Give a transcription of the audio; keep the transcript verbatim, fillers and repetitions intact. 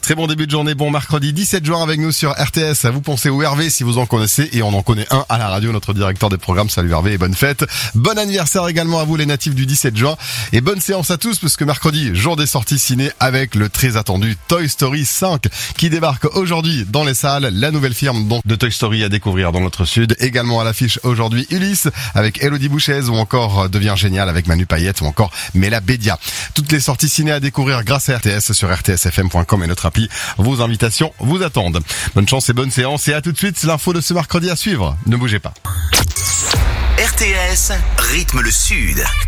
Très bon début de journée, bon mercredi dix-sept juin avec nous sur R T S. Vous pensez au Hervé si vous en connaissez, et on en connaît un à la radio, notre directeur des programmes. Salut Hervé et bonne fête. Bon anniversaire également à vous les natifs du dix-sept juin, et bonne séance à tous parce que mercredi, jour des sorties ciné avec le très attendu Toy Story cinq qui débarque aujourd'hui dans les salles. La nouvelle firme donc de Toy Story à découvrir dans notre sud. Également à l'affiche aujourd'hui Ulysse avec Elodie Bouchez, ou encore Devient génial avec Manu Payette, ou encore Mela Bédia. Toutes les sorties ciné à découvrir grâce à R T S sur r t s f m point com et notre appli. Vos invitations vous attendent. Bonne chance et bonne séance, et à tout de suite, l'info de ce mercredi à suivre. Ne bougez pas. R T S rythme le sud.